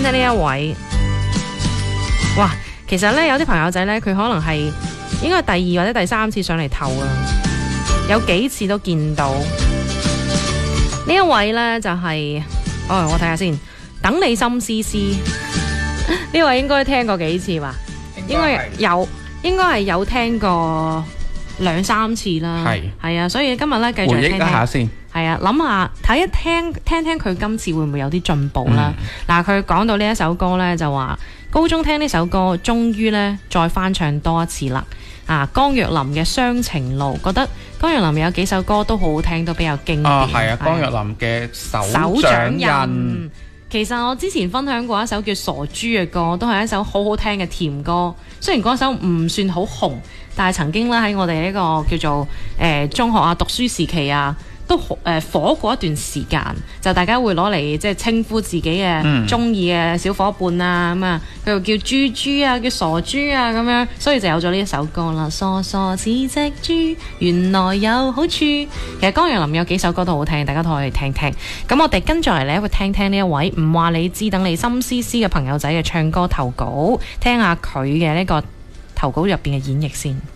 聽呢一位。哇，其實咧有啲朋友仔咧，佢可能係應該係第2或者第3次上嚟投啊，有幾次都見到。呢一位咧就係、我睇下先，等你心思思。呢位應該聽過幾次吧？應該係有聽過2、3次啦。係啊，所以今日咧繼續聽聽。回憶一下先。係啊，諗下睇一聽佢今次會唔會有啲進步啦？嗱，佢講到呢一首歌咧，就話高中聽呢首歌，終於咧再翻唱多一次啦。啊，江若琳嘅《雙情路》，覺得江若琳有幾首歌都好好聽，都比較經典。 係啊，江若琳嘅手掌印。 其實我之前分享過一首叫《傻豬》嘅歌，都係一首好好聽嘅甜歌。雖然嗰首唔算好紅，但係曾經咧喺我哋呢個叫做中學啊讀書時期啊，都火過一段時間。就大家會攞嚟即係稱呼自己嘅中意嘅小伙伴啊，咁啊佢又叫豬豬啊，叫傻豬啊咁樣，所以就有咗呢一首歌啦。傻傻似隻豬，原來有好處。其實江若琳有幾首歌都好聽，大家都可以聽聽。咁我哋跟住嚟咧，會聽聽呢一位唔話你知等你心思思嘅朋友仔嘅唱歌投稿，聽下佢嘅呢個投稿入邊嘅演繹先。